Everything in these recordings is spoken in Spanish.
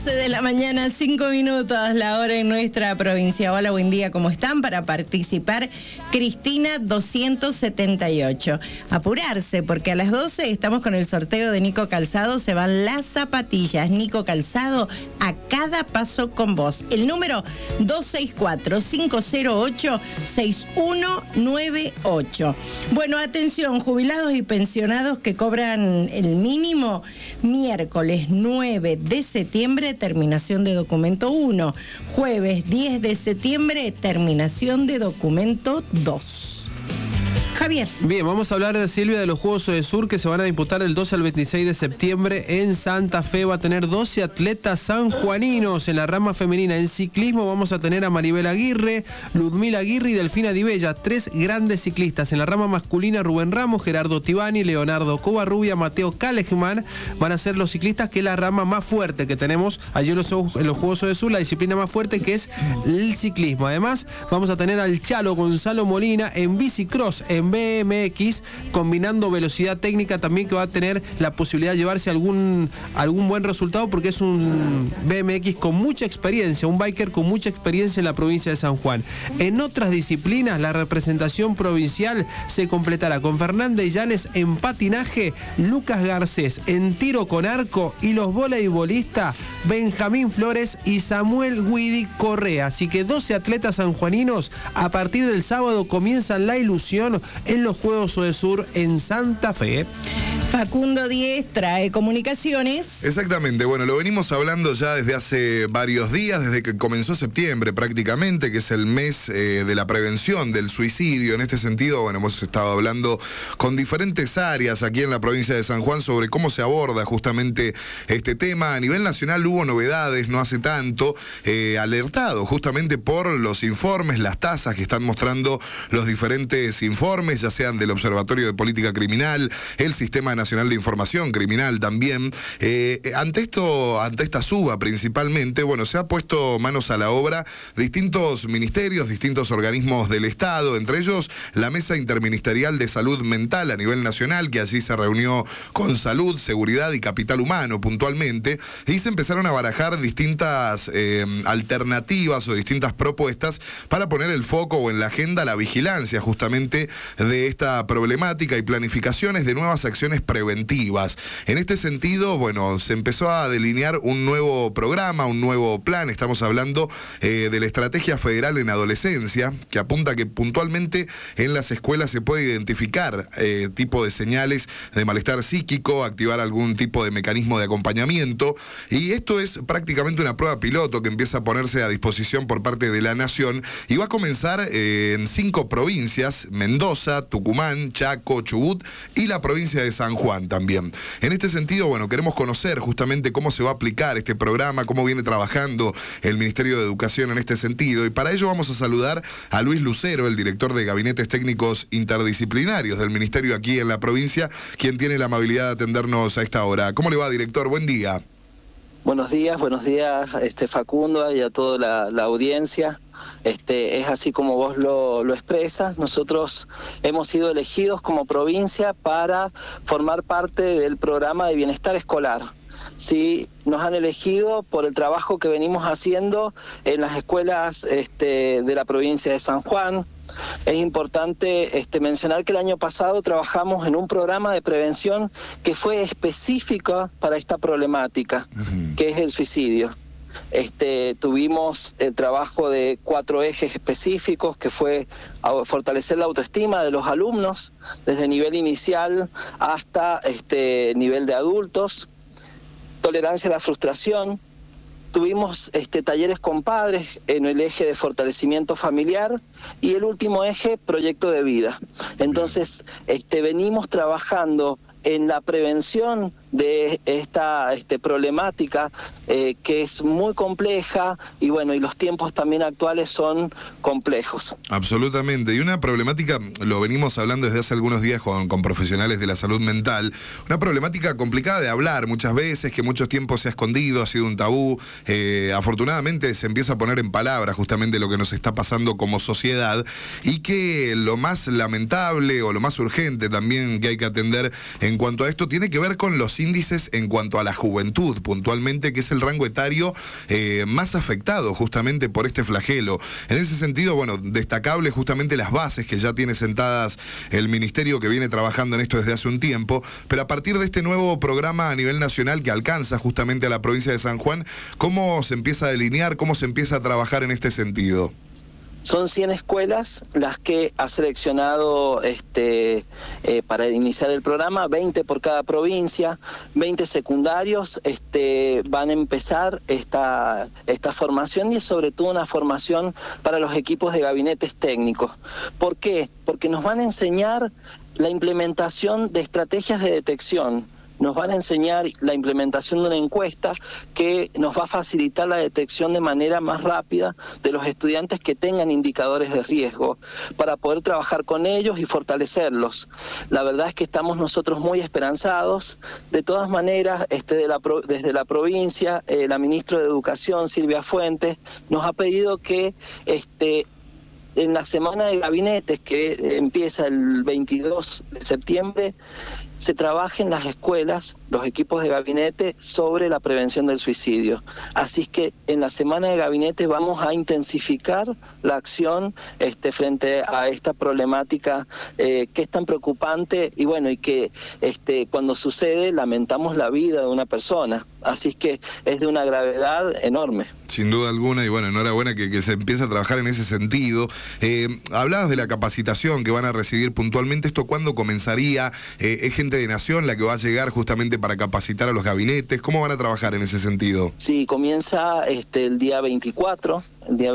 De la mañana, 5 minutos, la hora en nuestra provincia. Hola, buen día, ¿cómo están? Para participar, Cristina 278. Apurarse, porque a las 12 estamos con el sorteo de Nico Calzado. Se van las zapatillas. Nico Calzado, a cada paso con vos. El número 264-508-6198. Bueno, atención, jubilados y pensionados que cobran el mínimo, miércoles 9 de septiembre, terminación de documento 1. Jueves 10 de septiembre, terminación de documento 2. Javier. Bien, vamos a hablar, Silvia, de los Juegos Odesur que se van a disputar del 12 al 26 de septiembre en Santa Fe. Va a tener 12 atletas sanjuaninos en la rama femenina. En ciclismo vamos a tener a Maribel Aguirre, Ludmila Aguirre y Delfina Di Bella, 3 grandes ciclistas. En la rama masculina, Rubén Ramos, Gerardo Tibani, Leonardo Covarrubia, Mateo Kalejman van a ser los ciclistas, que es la rama más fuerte que tenemos allí en los Juegos Odesur, la disciplina más fuerte, que es el ciclismo. Además, vamos a tener al Chalo Gonzalo Molina en bicicross, en BMX, combinando velocidad técnica también, que va a tener la posibilidad de llevarse algún buen resultado, porque es un BMX con mucha experiencia, un biker con mucha experiencia en la provincia de San Juan. En otras disciplinas, la representación provincial se completará con Fernanda Illanes en patinaje, Lucas Garcés en tiro con arco y los voleibolistas Benjamín Flores y Samuel Guidi Correa. Así que 12 atletas sanjuaninos a partir del sábado comienzan la ilusión en los Juegos Odesur en Santa Fe. Facundo Díez trae comunicaciones. Exactamente, bueno, lo venimos hablando ya desde hace varios días, desde que comenzó septiembre prácticamente, que es el mes de la prevención del suicidio. En este sentido, bueno, hemos estado hablando con diferentes áreas aquí en la provincia de San Juan sobre cómo se aborda justamente este tema. A nivel nacional hubo novedades no hace tanto, alertado justamente por los informes, las tasas que están mostrando los diferentes informes, ya sean del Observatorio de Política Criminal, el Sistema Nacional de Información Criminal también. Ante esta suba principalmente, bueno, se ha puesto manos a la obra distintos ministerios, distintos organismos del Estado, entre ellos la Mesa Interministerial de Salud Mental a nivel nacional, que allí se reunió con Salud, Seguridad y Capital Humano puntualmente, y se empezaron a barajar distintas alternativas o distintas propuestas para poner el foco o en la agenda la vigilancia justamente de esta problemática y planificaciones de nuevas acciones preventivas. En este sentido, bueno, se empezó a delinear un nuevo programa, un nuevo plan. Estamos hablando de la Estrategia Federal en Adolescencia, que apunta que puntualmente en las escuelas se puede identificar tipo de señales de malestar psíquico, activar algún tipo de mecanismo de acompañamiento, y esto es prácticamente una prueba piloto que empieza a ponerse a disposición por parte de la Nación, y va a comenzar en 5 provincias: Mendoza, Tucumán, Chaco, Chubut y la provincia de San Juan también. En este sentido, bueno, queremos conocer justamente cómo se va a aplicar este programa, cómo viene trabajando el Ministerio de Educación en este sentido, y para ello vamos a saludar a Luis Lucero, el director de Gabinetes Técnicos Interdisciplinarios del Ministerio aquí en la provincia, quien tiene la amabilidad de atendernos a esta hora. ¿Cómo le va, director? Buen día. Buenos días, Facundo, y a toda la audiencia. Es así como vos lo expresas. Nosotros hemos sido elegidos como provincia para formar parte del programa de bienestar escolar. Sí, nos han elegido por el trabajo que venimos haciendo en las escuelas de la provincia de San Juan. Es importante mencionar que el año pasado trabajamos en un programa de prevención que fue específico para esta problemática, que es el suicidio. Tuvimos el trabajo de 4 ejes específicos, que fue fortalecer la autoestima de los alumnos desde nivel inicial hasta nivel de adultos, tolerancia a la frustración. Tuvimos talleres con padres en el eje de fortalecimiento familiar, y el último eje, proyecto de vida. Entonces, venimos trabajando en la prevención de esta problemática que es muy compleja, y bueno, y los tiempos también actuales son complejos. Absolutamente, y una problemática, lo venimos hablando desde hace algunos días con profesionales de la salud mental, una problemática complicada de hablar muchas veces, que mucho tiempo se ha escondido, ha sido un tabú. Afortunadamente se empieza a poner en palabras justamente lo que nos está pasando como sociedad, y que lo más lamentable o lo más urgente también que hay que atender en cuanto a esto tiene que ver con los índices en cuanto a la juventud, puntualmente, que es el rango etario más afectado justamente por este flagelo. En ese sentido, bueno, destacable justamente las bases que ya tiene sentadas el ministerio, que viene trabajando en esto desde hace un tiempo, pero a partir de este nuevo programa a nivel nacional que alcanza justamente a la provincia de San Juan, ¿cómo se empieza a delinear, cómo se empieza a trabajar en este sentido? Son 100 escuelas las que ha seleccionado para iniciar el programa, 20 por cada provincia, 20 secundarios van a empezar esta formación, y es sobre todo una formación para los equipos de gabinetes técnicos. ¿Por qué? Porque nos van a enseñar la implementación de estrategias de detección. Nos van a enseñar la implementación de una encuesta que nos va a facilitar la detección de manera más rápida de los estudiantes que tengan indicadores de riesgo, para poder trabajar con ellos y fortalecerlos. La verdad es que estamos nosotros muy esperanzados. De todas maneras, desde la provincia, la ministra de Educación, Silvia Fuentes, nos ha pedido que en la semana de gabinetes, que empieza el 22 de septiembre, se trabaja en las escuelas, los equipos de gabinete, sobre la prevención del suicidio. Así que en la semana de gabinete vamos a intensificar la acción frente a esta problemática que es tan preocupante, y bueno, y que cuando sucede lamentamos la vida de una persona. Así que es de una gravedad enorme. Sin duda alguna, y bueno, enhorabuena que se empiece a trabajar en ese sentido. Hablabas de la capacitación que van a recibir puntualmente. ¿Esto cuándo comenzaría? ¿Es gente de Nación la que va a llegar justamente para capacitar a los gabinetes? ¿Cómo van a trabajar en ese sentido? Sí, comienza el día 24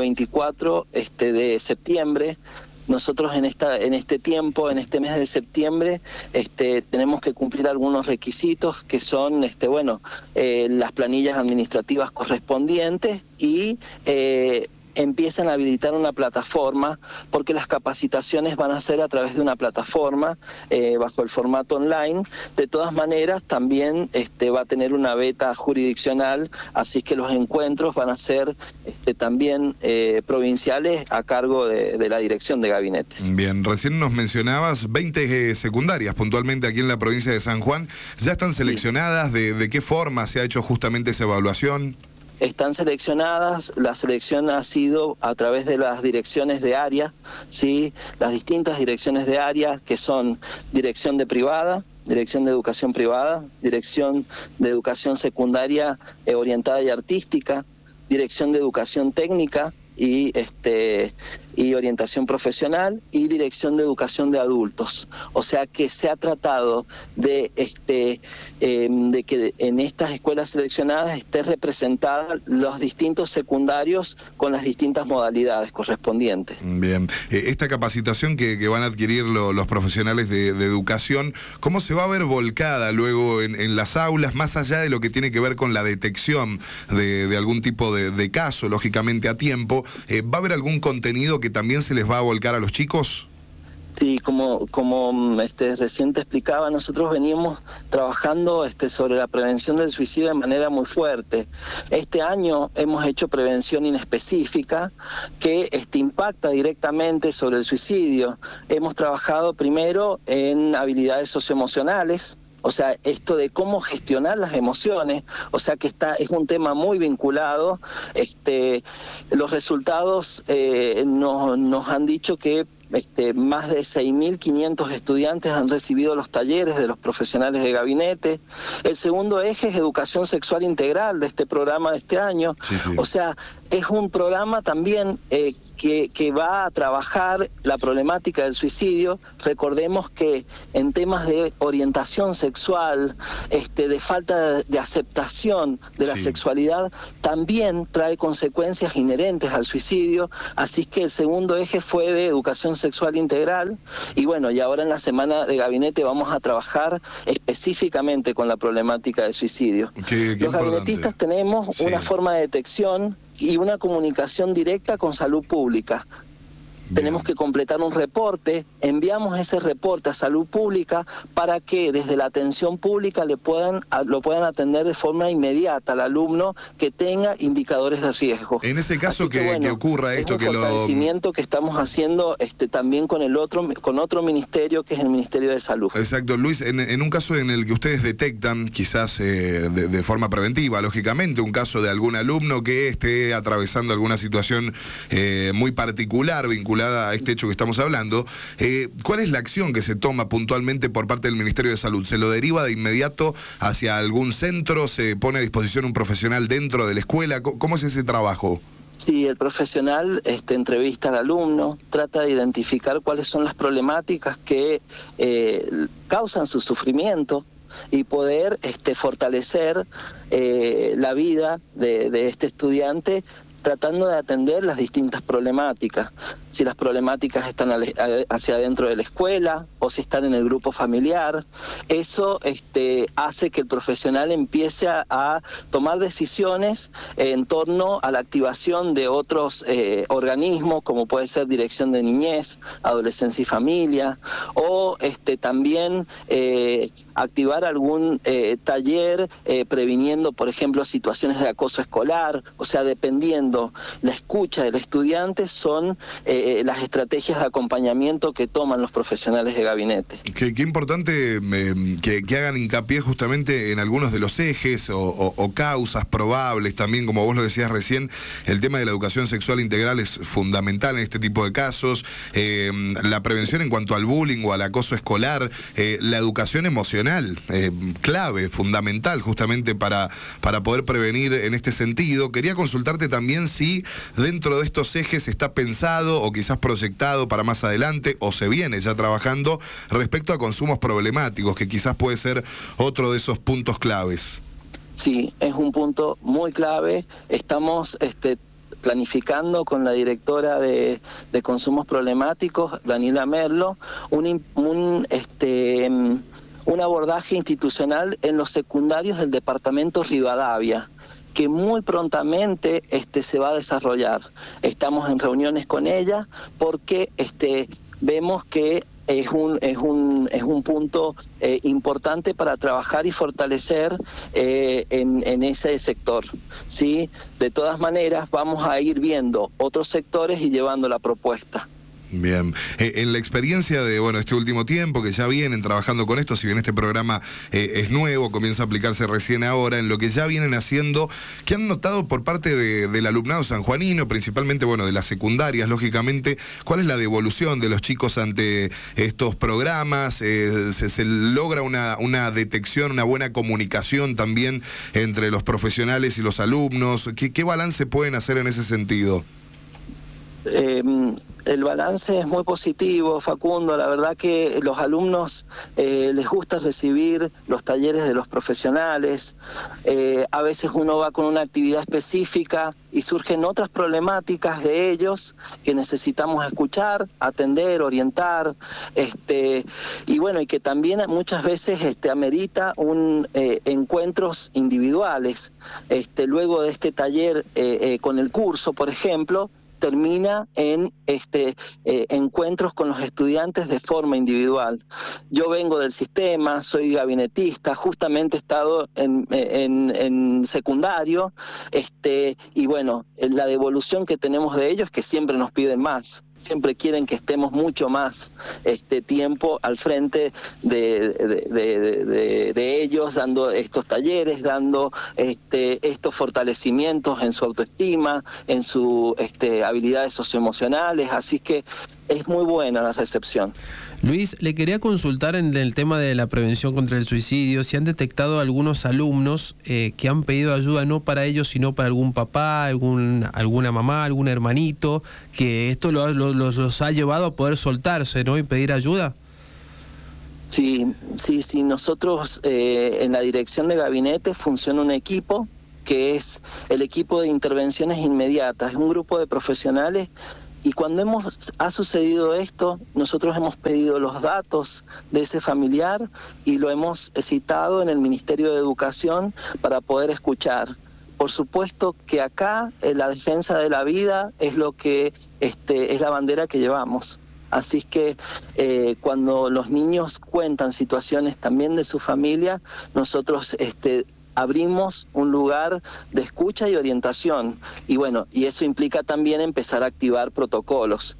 de septiembre. Nosotros en este tiempo, en este mes de septiembre, tenemos que cumplir algunos requisitos que son, las planillas administrativas correspondientes, y empiezan a habilitar una plataforma, porque las capacitaciones van a ser a través de una plataforma bajo el formato online. De todas maneras, también va a tener una beta jurisdiccional, así que los encuentros van a ser también provinciales, a cargo de la dirección de gabinetes. Bien, recién nos mencionabas 20 secundarias puntualmente aquí en la provincia de San Juan. ¿Ya están seleccionadas? Sí. ¿De qué forma se ha hecho justamente esa evaluación? Están seleccionadas. La selección ha sido a través de las direcciones de área, ¿sí? Las distintas direcciones de área, que son dirección de privada, dirección de educación privada, dirección de educación secundaria orientada y artística, dirección de educación técnica y orientación profesional, y dirección de educación de adultos. O sea que se ha tratado de que en estas escuelas seleccionadas esté representadas los distintos secundarios con las distintas modalidades correspondientes. Bien, esta capacitación que van a adquirir los profesionales de educación, ¿cómo se va a ver volcada luego en las aulas, más allá de lo que tiene que ver con la detección de algún tipo de caso, lógicamente a tiempo? ¿Va a haber algún contenido que también se les va a volcar a los chicos? Sí, como recién te explicaba, nosotros venimos trabajando sobre la prevención del suicidio de manera muy fuerte. Este año hemos hecho prevención inespecífica que impacta directamente sobre el suicidio. Hemos trabajado primero en habilidades socioemocionales, o sea, esto de cómo gestionar las emociones, o sea que es un tema muy vinculado. Los resultados nos han dicho que más de 6.500 estudiantes han recibido los talleres de los profesionales de gabinete. El segundo eje es educación sexual integral de este programa de este año. Sí, sí. O sea, es un programa también que va a trabajar la problemática del suicidio. Recordemos que en temas de orientación sexual, de falta de aceptación de la sexualidad, también trae consecuencias inherentes al suicidio. Así que el segundo eje fue de educación sexual integral, y bueno, y ahora en la semana de gabinete vamos a trabajar específicamente con la problemática del suicidio. Los gabinetistas tenemos una forma de detección y una comunicación directa con salud pública. Tenemos que completar un reporte, enviamos ese reporte a Salud Pública para que desde la atención pública lo puedan atender de forma inmediata al alumno que tenga indicadores de riesgo. En ese caso que ocurra esto, es un fortalecimiento que estamos haciendo también con otro ministerio, que es el Ministerio de Salud. Exacto, Luis, en un caso en el que ustedes detectan, quizás de forma preventiva, lógicamente, un caso de algún alumno que esté atravesando alguna situación muy particular vinculada a este hecho que estamos hablando, ¿cuál es la acción que se toma puntualmente por parte del Ministerio de Salud? ¿Se lo deriva de inmediato hacia algún centro? ¿Se pone a disposición un profesional dentro de la escuela? ¿Cómo es ese trabajo? Sí, el profesional entrevista al alumno, trata de identificar cuáles son las problemáticas que causan su sufrimiento y poder fortalecer la vida de este estudiante, tratando de atender las distintas problemáticas. Si las problemáticas están hacia adentro de la escuela o si están en el grupo familiar, eso hace que el profesional empiece a tomar decisiones en torno a la activación de otros organismos, como puede ser Dirección de Niñez, Adolescencia y Familia, o también activar algún taller previniendo, por ejemplo, situaciones de acoso escolar. O sea, dependiendo la escucha del estudiante, son las estrategias de acompañamiento que toman los profesionales de gabinete. Qué importante que hagan hincapié justamente en algunos de los ejes o causas probables. También, como vos lo decías recién, el tema de la educación sexual integral es fundamental en este tipo de casos. La prevención en cuanto al bullying o al acoso escolar, la educación emocional, clave, fundamental justamente para poder prevenir en este sentido. Quería consultarte también si dentro de estos ejes está pensado o quizás proyectado para más adelante, o se viene ya trabajando respecto a consumos problemáticos, que quizás puede ser otro de esos puntos claves. Sí, es un punto muy clave. Estamos planificando con la directora de consumos problemáticos, Daniela Merlo, un abordaje institucional en los secundarios del departamento Rivadavia, que muy prontamente se va a desarrollar. Estamos en reuniones con ella porque vemos que es un punto importante para trabajar y fortalecer en ese sector, ¿sí? De todas maneras, vamos a ir viendo otros sectores y llevando la propuesta. Bien, en la experiencia de este último tiempo que ya vienen trabajando con esto, si bien este programa es nuevo, comienza a aplicarse recién ahora, en lo que ya vienen haciendo, ¿qué han notado por parte del alumnado sanjuanino, principalmente de las secundarias, lógicamente? ¿Cuál es la devolución de los chicos ante estos programas? ¿Se logra una detección, una buena comunicación también entre los profesionales y los alumnos? ¿Qué balance pueden hacer en ese sentido? El balance es muy positivo, Facundo. La verdad que los alumnos les gusta recibir los talleres de los profesionales. A veces uno va con una actividad específica y surgen otras problemáticas de ellos que necesitamos escuchar, atender, orientar, y que también muchas veces amerita encuentros individuales. Luego de este taller con el curso, por ejemplo, termina en encuentros con los estudiantes de forma individual. Yo vengo del sistema, soy gabinetista, justamente he estado en secundario, la devolución que tenemos de ellos es que siempre nos piden más. Siempre quieren que estemos mucho más tiempo al frente de ellos, dando estos talleres, dando estos fortalecimientos en su autoestima, en sus habilidades socioemocionales, así que es muy buena la recepción. Luis, le quería consultar en el tema de la prevención contra el suicidio, si han detectado algunos alumnos que han pedido ayuda no para ellos, sino para algún papá, alguna mamá, algún hermanito, que esto los ha llevado a poder soltarse, ¿no? Y pedir ayuda. Sí. Nosotros en la dirección de gabinete funciona un equipo que es el equipo de intervenciones inmediatas, es un grupo de profesionales. Y cuando ha sucedido esto, nosotros hemos pedido los datos de ese familiar y lo hemos citado en el Ministerio de Educación para poder escuchar. por supuesto que acá la defensa de la vida es lo que es la bandera que llevamos. Así que cuando los niños cuentan situaciones también de su familia, nosotros abrimos un lugar de escucha y orientación. Y bueno, y eso implica también empezar a activar protocolos.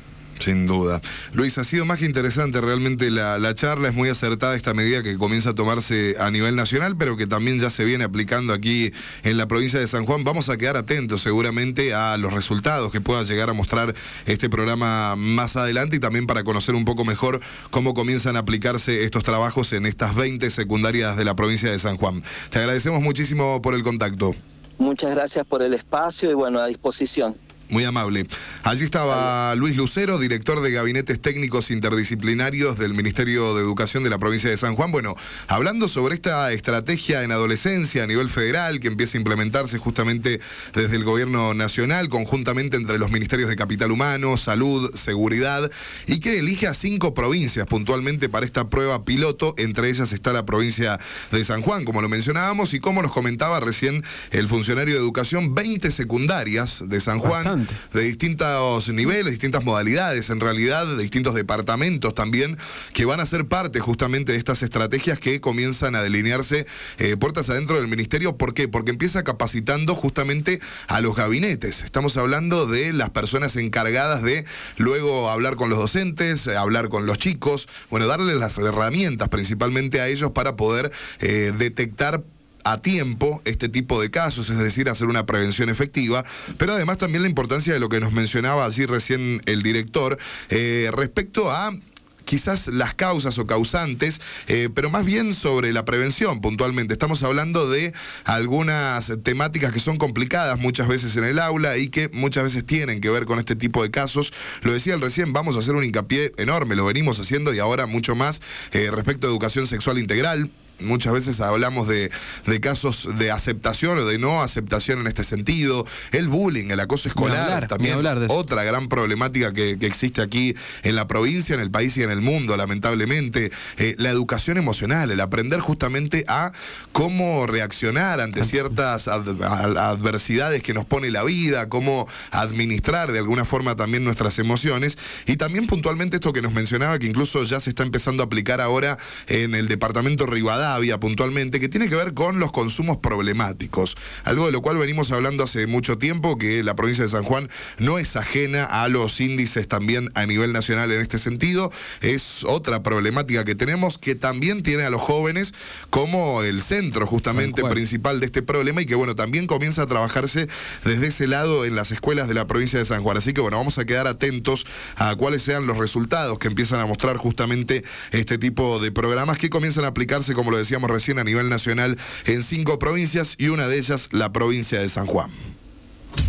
Sin duda. Luis, ha sido más que interesante realmente la charla, es muy acertada esta medida que comienza a tomarse a nivel nacional, pero que también ya se viene aplicando aquí en la provincia de San Juan. Vamos a quedar atentos seguramente a los resultados que pueda llegar a mostrar este programa más adelante y también para conocer un poco mejor cómo comienzan a aplicarse estos trabajos en estas 20 secundarias de la provincia de San Juan. Te agradecemos muchísimo por el contacto. Muchas gracias por el espacio y bueno, a disposición. Muy amable. Allí estaba Luis Lucero, director de Gabinetes Técnicos Interdisciplinarios del Ministerio de Educación de la provincia de San Juan. Bueno, hablando sobre esta estrategia en adolescencia a nivel federal que empieza a implementarse justamente desde el gobierno nacional, conjuntamente entre los ministerios de Capital Humano, Salud, Seguridad, y que elige a 5 provincias puntualmente para esta prueba piloto. Entre ellas está la provincia de San Juan, como lo mencionábamos, y como nos comentaba recién el funcionario de Educación, 20 secundarias de San Juan. Bastante. De distintos niveles, distintas modalidades, en realidad, de distintos departamentos también, que van a ser parte justamente de estas estrategias que comienzan a delinearse puertas adentro del ministerio. ¿Por qué? Porque empieza capacitando justamente a los gabinetes. Estamos hablando de las personas encargadas de luego hablar con los docentes, hablar con los chicos, bueno, darles las herramientas principalmente a ellos para poder detectar a tiempo este tipo de casos, es decir, hacer una prevención efectiva, pero además también la importancia de lo que nos mencionaba allí recién el director respecto a quizás las causas o causantes, pero más bien sobre la prevención puntualmente. Estamos hablando de algunas temáticas que son complicadas muchas veces en el aula y que muchas veces tienen que ver con este tipo de casos. Lo decía el recién, vamos a hacer un hincapié enorme, lo venimos haciendo y ahora mucho más respecto a educación sexual integral. Muchas veces hablamos de casos de aceptación o de no aceptación en este sentido. El bullying, el acoso escolar, también otra gran problemática que existe aquí en la provincia, en el país y en el mundo, lamentablemente. La educación emocional, el aprender justamente a cómo reaccionar ante ciertas adversidades que nos pone la vida, cómo administrar de alguna forma también nuestras emociones. Y también puntualmente esto que nos mencionaba, que incluso ya se está empezando a aplicar ahora en el departamento Rivadavia, puntualmente, que tiene que ver con los consumos problemáticos, algo de lo cual venimos hablando hace mucho tiempo, que la provincia de San Juan no es ajena a los índices también a nivel nacional en este sentido. Es otra problemática que tenemos, que también tiene a los jóvenes como el centro justamente principal de este problema, y que bueno, también comienza a trabajarse desde ese lado en las escuelas de la provincia de San Juan. Así que bueno, vamos a quedar atentos a cuáles sean los resultados que empiezan a mostrar justamente este tipo de programas que comienzan a aplicarse, como lo decíamos recién, a nivel nacional en 5 provincias, y una de ellas la provincia de San Juan.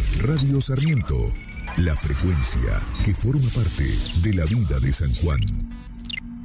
Radio Sarmiento, la frecuencia que forma parte de la vida de San Juan.